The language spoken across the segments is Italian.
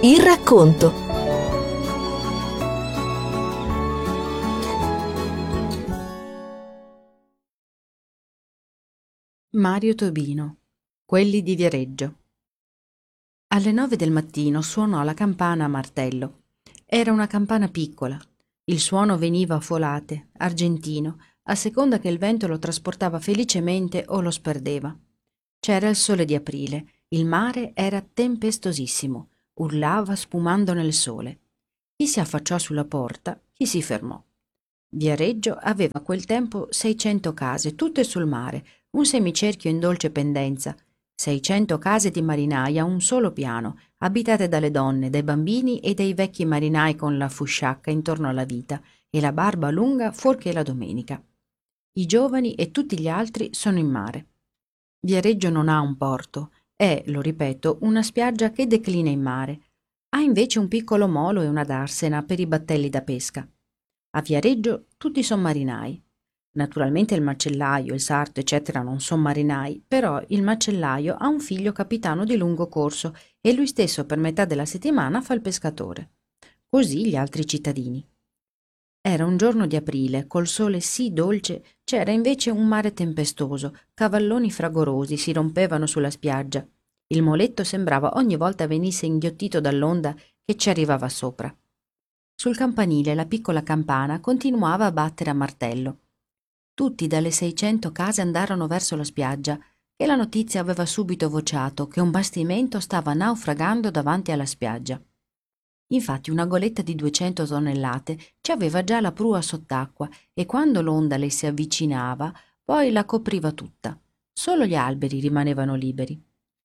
Il racconto. Mario Tobino, quelli di Viareggio. Alle 9 del mattino suonò la campana a martello. Era una campana piccola. Il suono veniva a folate, argentino, a seconda che il vento lo trasportava felicemente o lo sperdeva. C'era il sole di aprile, il mare era tempestosissimo, urlava spumando nel sole. Chi si affacciò sulla porta, chi si fermò. Viareggio aveva a quel tempo 600 case, tutte sul mare, un semicerchio in dolce pendenza, 600 case di marinai a un solo piano, abitate dalle donne, dai bambini e dai vecchi marinai con la fusciacca intorno alla vita e la barba lunga fuorché la domenica. I giovani e tutti gli altri sono in mare. Viareggio non ha un porto, è, lo ripeto, una spiaggia che declina in mare. Ha invece un piccolo molo e una darsena per i battelli da pesca. A Viareggio tutti son marinai. Naturalmente il macellaio, il sarto, eccetera, non son marinai, però il macellaio ha un figlio capitano di lungo corso e lui stesso per metà della settimana fa il pescatore. Così gli altri cittadini. Era un giorno di aprile, col sole sì dolce, c'era invece un mare tempestoso, cavalloni fragorosi si rompevano sulla spiaggia. Il moletto sembrava ogni volta venisse inghiottito dall'onda che ci arrivava sopra. Sul campanile la piccola campana continuava a battere a martello. Tutti dalle 600 case andarono verso la spiaggia, che la notizia aveva subito vociato che un bastimento stava naufragando davanti alla spiaggia. Infatti una goletta di 200 tonnellate ci aveva già la prua sott'acqua e quando l'onda le si avvicinava, poi la copriva tutta. Solo gli alberi rimanevano liberi.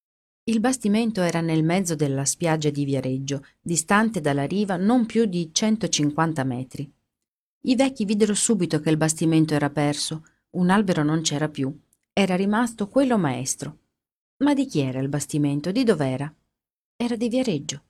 Il bastimento era nel mezzo della spiaggia di Viareggio, distante dalla riva non più di 150 metri. I vecchi videro subito che il bastimento era perso, un albero non c'era più, era rimasto quello maestro. Ma di chi era il bastimento? Di dov'era? Era di Viareggio.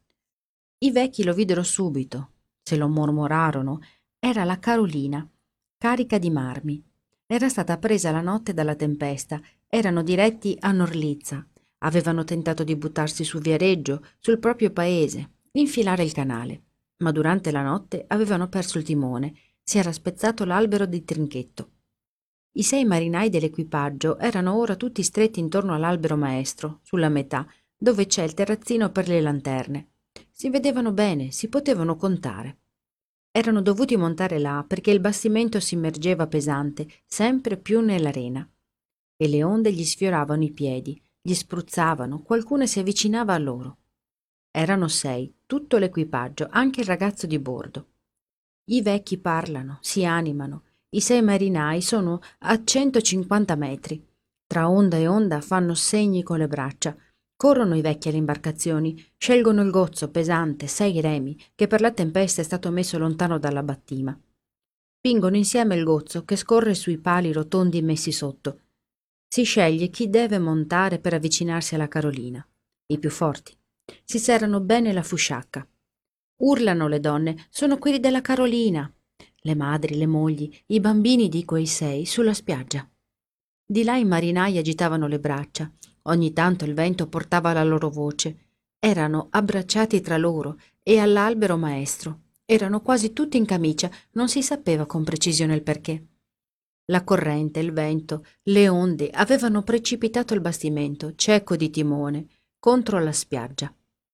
I vecchi lo videro subito, se lo mormorarono, era la Carolina, carica di marmi. Era stata presa la notte dalla tempesta, erano diretti a Norlizza. Avevano tentato di buttarsi su Viareggio, sul proprio paese, infilare il canale, ma durante la notte avevano perso il timone, si era spezzato l'albero di trinchetto. I 6 marinai dell'equipaggio erano ora tutti stretti intorno all'albero maestro, sulla metà, dove c'è il terrazzino per le lanterne. Si vedevano bene, si potevano contare. Erano dovuti montare là perché il bastimento si immergeva pesante, sempre più nell'arena. E le onde gli sfioravano i piedi, gli spruzzavano, qualcuno si avvicinava a loro. Erano 6, tutto l'equipaggio, anche il ragazzo di bordo. I vecchi parlano, si animano, i 6 marinai sono a 150 metri. Tra onda e onda fanno segni con le braccia. Corrono i vecchi alle imbarcazioni, scelgono il gozzo pesante, 6 remi, che per la tempesta è stato messo lontano dalla battima. Spingono insieme il gozzo che scorre sui pali rotondi messi sotto. Si sceglie chi deve montare per avvicinarsi alla Carolina. I più forti. Si serrano bene la fusciacca. Urlano le donne, sono quelli della Carolina. Le madri, le mogli, i bambini di quei 6 sulla spiaggia. Di là i marinai agitavano le braccia. Ogni tanto il vento portava la loro voce. Erano abbracciati tra loro e all'albero maestro. Erano quasi tutti in camicia, non si sapeva con precisione il perché. La corrente, il vento, le onde avevano precipitato il bastimento, cieco di timone, contro la spiaggia.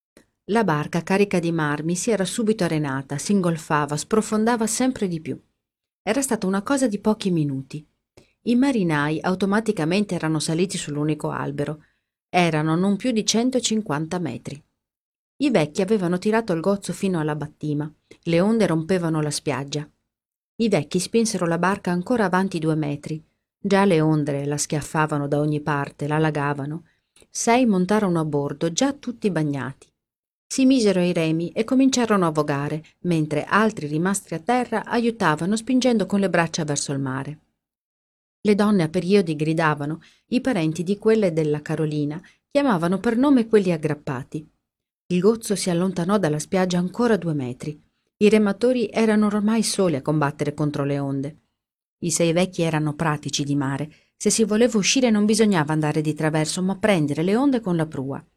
La barca carica di marmi si era subito arenata, si ingolfava, sprofondava sempre di più. Era stata una cosa di pochi minuti. I marinai automaticamente erano saliti sull'unico albero. Erano non più di 150 metri. I vecchi avevano tirato il gozzo fino alla battima. Le onde rompevano la spiaggia. I vecchi spinsero la barca ancora avanti 2 metri. Già le onde la schiaffavano da ogni parte, la lagavano. 6 montarono a bordo, già tutti bagnati. Si misero ai remi e cominciarono a vogare, mentre altri rimasti a terra aiutavano spingendo con le braccia verso il mare. Le donne a periodi gridavano, i parenti di quelle della Carolina chiamavano per nome quelli aggrappati. Il gozzo si allontanò dalla spiaggia ancora 2 metri. I rematori erano ormai soli a combattere contro le onde. I 6 vecchi erano pratici di mare. Se si voleva uscire non bisognava andare di traverso, ma prendere le onde con la prua.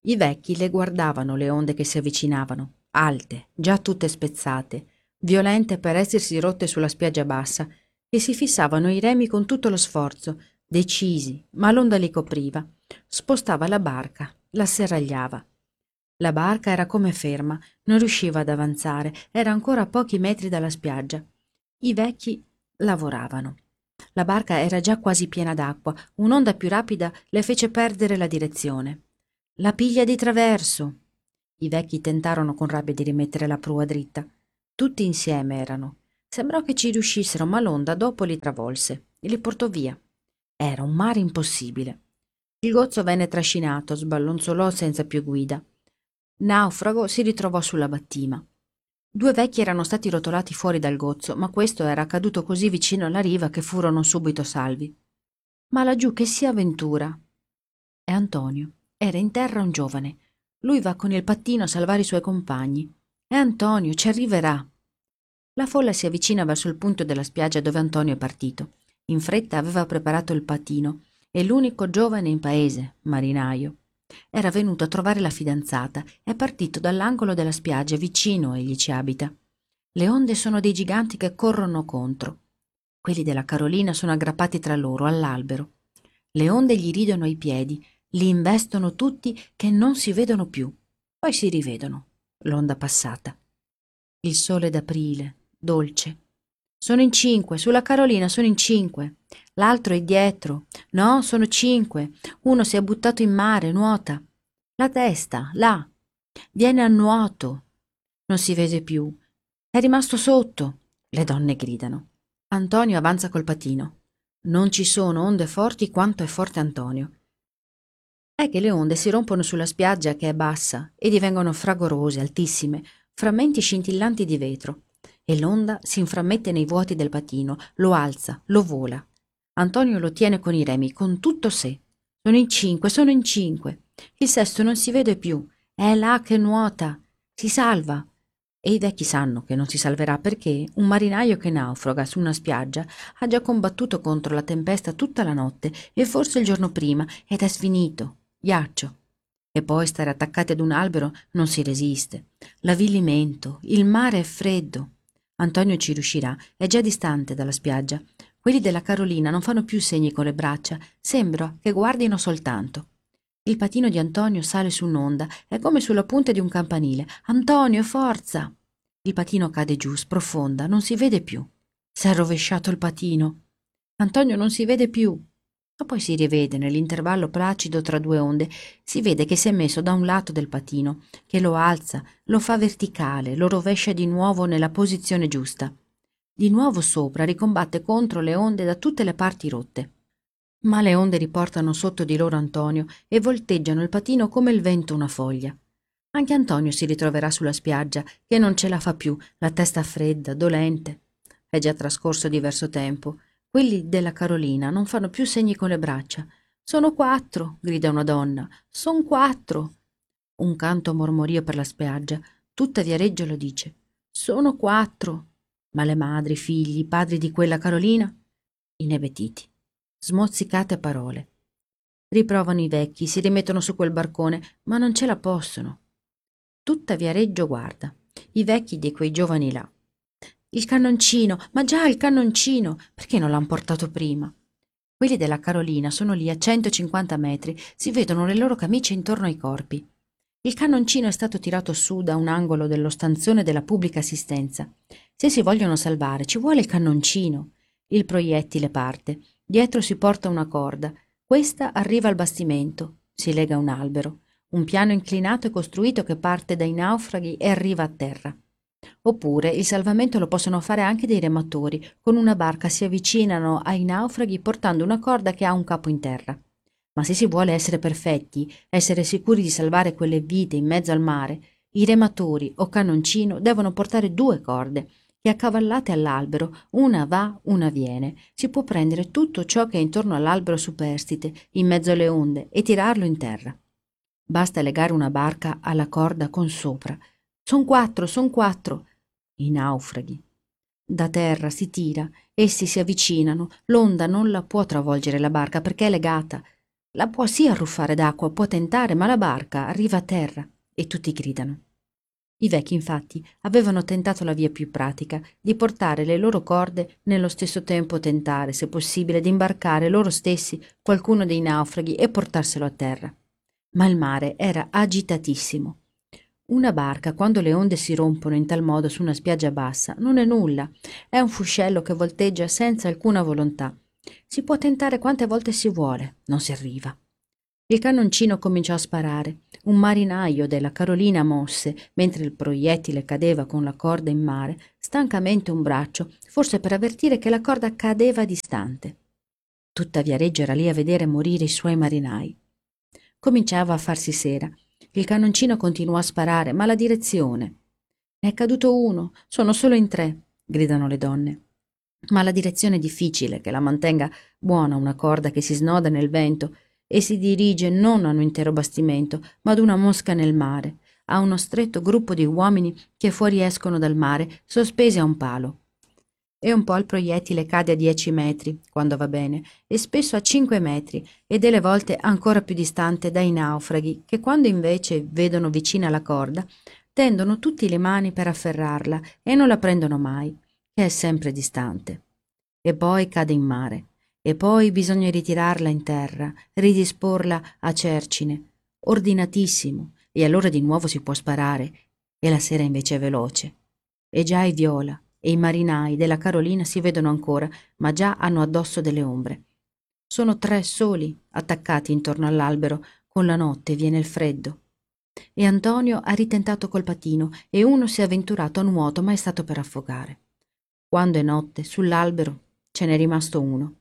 I vecchi le guardavano le onde che si avvicinavano, alte, già tutte spezzate, violente per essersi rotte sulla spiaggia bassa, e si fissavano i remi con tutto lo sforzo, decisi, ma l'onda li copriva, spostava la barca, la serragliava. La barca era come ferma, non riusciva ad avanzare, era ancora a pochi metri dalla spiaggia. I vecchi lavoravano. La barca era già quasi piena d'acqua, un'onda più rapida le fece perdere la direzione. La piglia di traverso! I vecchi tentarono con rabbia di rimettere la prua dritta. Tutti insieme erano. Sembrò che ci riuscissero, ma l'onda dopo li travolse e li portò via. Era un mare impossibile. Il gozzo venne trascinato, sballonzolò senza più guida. Naufrago si ritrovò sulla battima. Due vecchi erano stati rotolati fuori dal gozzo, ma questo era caduto così vicino alla riva che furono subito salvi. Ma laggiù che sia avventura! E Antonio. Era in terra un giovane. Lui va con il pattino a salvare i suoi compagni. E Antonio ci arriverà. La folla si avvicina verso il punto della spiaggia dove Antonio è partito. In fretta aveva preparato il pattino e l'unico giovane in paese, marinaio. Era venuto a trovare la fidanzata, è partito dall'angolo della spiaggia vicino egli ci abita. Le onde sono dei giganti che corrono contro. Quelli della Carolina sono aggrappati tra loro all'albero. Le onde gli ridono ai piedi, li investono tutti che non si vedono più. Poi si rivedono, l'onda passata. Il sole d'aprile, dolce. Sono in 5, sulla Carolina sono in 5. L'altro è dietro. No, sono 5. Uno si è buttato in mare, nuota. La testa, là. Viene a nuoto. Non si vede più. È rimasto sotto. Le donne gridano. Antonio avanza col patino. Non ci sono onde forti quanto è forte Antonio. È che le onde si rompono sulla spiaggia che è bassa e divengono fragorose, altissime, frammenti scintillanti di vetro. E l'onda si inframmette nei vuoti del patino, lo alza, lo vola. Antonio lo tiene con i remi, con tutto sé. Sono in 5, sono in 5. Il sesto non si vede più. È là che nuota. Si salva. E i vecchi sanno che non si salverà perché un marinaio che naufraga su una spiaggia ha già combattuto contro la tempesta tutta la notte e forse il giorno prima ed è sfinito, ghiaccio. E poi stare attaccati ad un albero non si resiste. L'avvilimento, il mare è freddo. Antonio ci riuscirà, è già distante dalla spiaggia. Quelli della Carolina non fanno più segni con le braccia, sembra che guardino soltanto. Il patino di Antonio sale su un'onda, è come sulla punta di un campanile. Antonio, forza! Il patino cade giù, sprofonda, non si vede più. S'è rovesciato il patino. Antonio non si vede più. Ma poi si rivede nell'intervallo placido tra due onde, si vede che si è messo da un lato del patino, che lo alza, lo fa verticale, lo rovescia di nuovo nella posizione giusta. Di nuovo sopra, ricombatte contro le onde da tutte le parti rotte. Ma le onde riportano sotto di loro Antonio e volteggiano il patino come il vento una foglia. Anche Antonio si ritroverà sulla spiaggia, che non ce la fa più, la testa fredda, dolente. È già trascorso diverso tempo. Quelli della Carolina non fanno più segni con le braccia. Sono 4, grida una donna. Son 4. Un canto mormorio per la spiaggia. Tutta Viareggio lo dice. Sono 4. Ma le madri, i figli, i padri di quella Carolina? Inebetiti. Smozzicate parole. Riprovano i vecchi, si rimettono su quel barcone, ma non ce la possono. Tutta Viareggio guarda. I vecchi di quei giovani là. Il cannoncino, ma già il cannoncino, perché non l'han portato prima? Quelli della Carolina sono lì a 150 metri, si vedono le loro camicie intorno ai corpi. Il cannoncino è stato tirato su da un angolo dello stanzone della pubblica assistenza. Se si vogliono salvare ci vuole il cannoncino. Il proiettile parte. Dietro si porta una corda. Questa arriva al bastimento. Si lega a un albero. Un piano inclinato è costruito che parte dai naufraghi e arriva a terra. Oppure il salvamento lo possono fare anche dei rematori. Con una barca si avvicinano ai naufraghi portando una corda che ha un capo in terra. Ma se si vuole essere perfetti, essere sicuri di salvare quelle vite in mezzo al mare, i rematori o cannoncino devono portare 2 corde che accavallate all'albero, una va, una viene. Si può prendere tutto ciò che è intorno all'albero superstite, in mezzo alle onde, e tirarlo in terra. Basta legare una barca alla corda con sopra. Son 4, son 4. I naufraghi. Da terra si tira, essi si avvicinano, l'onda non la può travolgere la barca perché è legata. La può sì arruffare d'acqua, può tentare, ma la barca arriva a terra e tutti gridano. I vecchi, infatti, avevano tentato la via più pratica di portare le loro corde, nello stesso tempo tentare, se possibile, di imbarcare loro stessi qualcuno dei naufraghi e portarselo a terra. Ma il mare era agitatissimo. Una barca, quando le onde si rompono in tal modo su una spiaggia bassa, non è nulla, è un fuscello che volteggia senza alcuna volontà. Si può tentare quante volte si vuole, non si arriva. Il cannoncino cominciò a sparare. Un marinaio della Carolina mosse, mentre il proiettile cadeva con la corda in mare, stancamente un braccio, forse per avvertire che la corda cadeva distante. Tutta Viareggio era lì a vedere morire i suoi marinai. Cominciava a farsi sera. Il cannoncino continuò a sparare, ma la direzione. Ne è caduto uno, sono solo in 3, gridano le donne. Ma la direzione è difficile che la mantenga buona una corda che si snoda nel vento e si dirige non a un intero bastimento, ma ad una mosca nel mare, a uno stretto gruppo di uomini che fuoriescono dal mare, sospesi a un palo. E un po' il proiettile cade a 10 metri, quando va bene, e spesso a 5 metri, e delle volte ancora più distante dai naufraghi, che quando invece vedono vicina la corda, tendono tutti le mani per afferrarla e non la prendono mai, che è sempre distante. E poi cade in mare. E poi bisogna ritirarla in terra, ridisporla a cercine, ordinatissimo, e allora di nuovo si può sparare, e la sera invece è veloce. E già i Viola e i marinai della Carolina si vedono ancora, ma già hanno addosso delle ombre. Sono 3 soli, attaccati intorno all'albero, con la notte viene il freddo. E Antonio ha ritentato col patino, e uno si è avventurato a nuoto, ma è stato per affogare. Quando è notte, sull'albero ce n'è rimasto uno.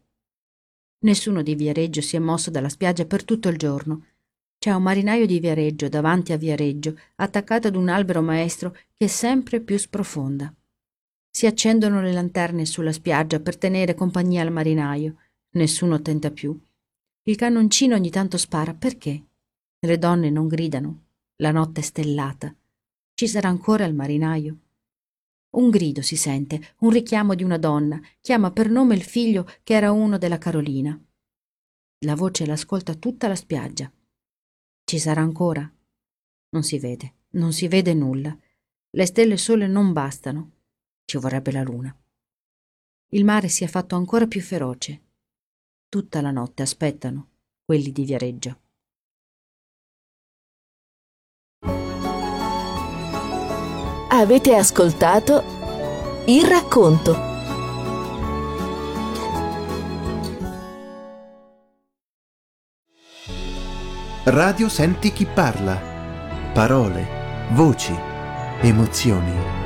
Nessuno di Viareggio si è mosso dalla spiaggia per tutto il giorno. C'è un marinaio di Viareggio davanti a Viareggio, attaccato ad un albero maestro che è sempre più sprofonda. Si accendono le lanterne sulla spiaggia per tenere compagnia al marinaio. Nessuno tenta più. Il cannoncino ogni tanto spara. Perché? Le donne non gridano. La notte è stellata. Ci sarà ancora il marinaio? Un grido si sente, un richiamo di una donna. Chiama per nome il figlio che era uno della Carolina. La voce l'ascolta tutta la spiaggia. Ci sarà ancora? Non si vede nulla. Le stelle sole non bastano. Ci vorrebbe la luna. Il mare si è fatto ancora più feroce. Tutta la notte aspettano quelli di Viareggio. Avete ascoltato Il racconto. Radio Senti chi parla. Parole, voci, emozioni.